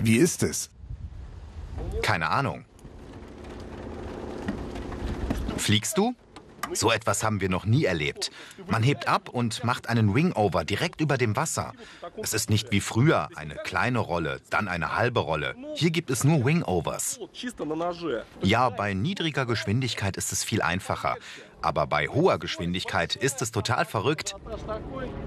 Wie ist es? Keine Ahnung. Fliegst du? So etwas haben wir noch nie erlebt. Man hebt ab und macht einen Wingover direkt über dem Wasser. Es ist nicht wie früher, eine kleine Rolle, dann eine halbe Rolle. Hier gibt es nur Wingovers. Ja, bei niedriger Geschwindigkeit ist es viel einfacher. Aber bei hoher Geschwindigkeit ist es total verrückt.